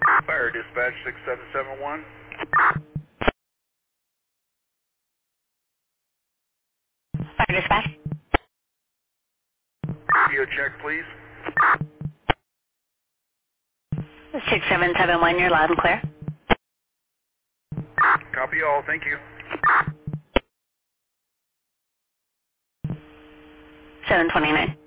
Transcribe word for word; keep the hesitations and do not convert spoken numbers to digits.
Fire dispatch six seven seven one. Fire dispatch. Video check, please. six seven seven one, you're loud and clear. Copy all, thank you. seven twenty-nine.